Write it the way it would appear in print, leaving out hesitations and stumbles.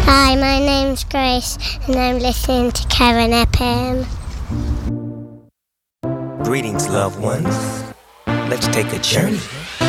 Hi, my name's Grace, and I'm listening to Karen FM. Greetings, loved ones. Let's take a journey